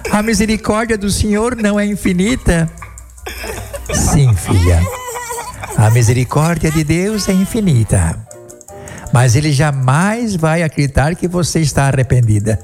A misericórdia do Senhor não é infinita? Sim, filha. A misericórdia de Deus é infinita. Mas Ele jamais vai acreditar que você está arrependida.